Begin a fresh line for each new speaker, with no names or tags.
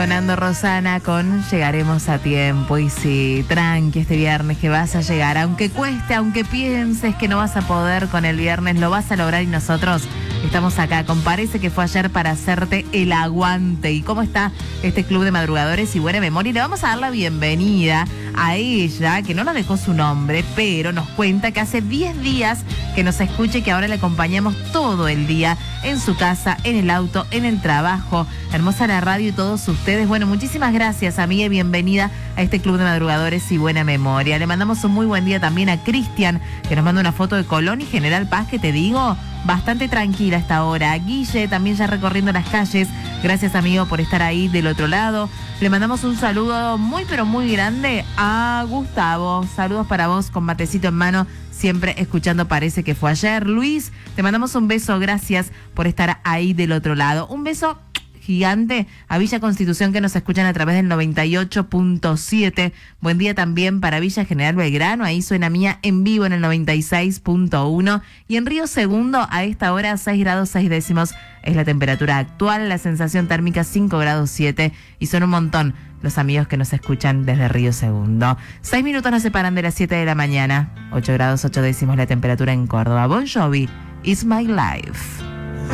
sonando Rosana con Llegaremos a tiempo. Y sí, tranqui este viernes que vas a llegar. Aunque cueste, aunque pienses que no vas a poder con el viernes, lo vas a lograr y nosotros estamos acá. Parece que fue ayer para hacerte el aguante. ¿Y cómo está este club de madrugadores y buena memoria? Y le vamos a dar la bienvenida a ella, que no nos dejó su nombre, pero nos cuenta que hace 10 días que nos escucha y que ahora le acompañamos todo el día en su casa, en el auto, en el trabajo. Hermosa la radio y todos ustedes. Bueno, muchísimas gracias, amiga, y bienvenida a este club de madrugadores y buena memoria. Le mandamos un muy buen día también a Cristian, que nos manda una foto de Colón y General Paz, que te digo, bastante tranquila a esta hora. Guille también ya recorriendo las calles. Gracias, amigo, por estar ahí del otro lado. Le mandamos un saludo muy, pero muy grande a Gustavo. Saludos para vos con matecito en mano, siempre escuchando Parece que fue ayer. Luis, te mandamos un beso. Gracias por estar ahí del otro lado. Un beso gigante a Villa Constitución, que nos escuchan a través del 98.7. Buen día también para Villa General Belgrano, ahí suena Mía en vivo en el 96.1. Y en Río Segundo, a esta hora 6 grados 6 décimos es la temperatura actual, la sensación térmica 5 grados 7, y son un montón los amigos que nos escuchan desde Río Segundo. 6 minutos nos separan de las 7 de la mañana, 8 grados 8 décimos la temperatura en Córdoba. Bon Jovi, It's My Life.